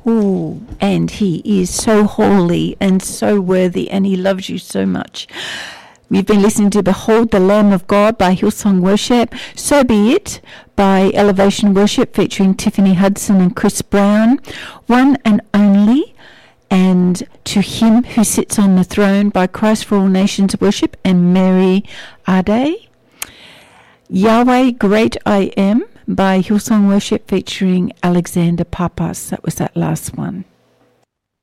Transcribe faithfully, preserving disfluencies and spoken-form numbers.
Oh, and he is so holy and so worthy, and he loves you so much. We've been listening to Behold the Lamb of God by Hillsong Worship, So Be It by Elevation Worship featuring Tiffany Hudson and Chris Brown, One and Only, and To Him Who Sits on the Throne by Christ for All Nations Worship and Mary Ade, Yahweh Great I Am by Hillsong Worship featuring Alexander Papas. That was that last one.